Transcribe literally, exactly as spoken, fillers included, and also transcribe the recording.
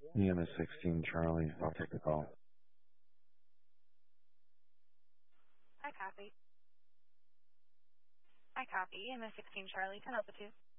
E M S sixteen Charlie, I'll take the call. I copy. I copy. E M S sixteen Charlie, can I help with you?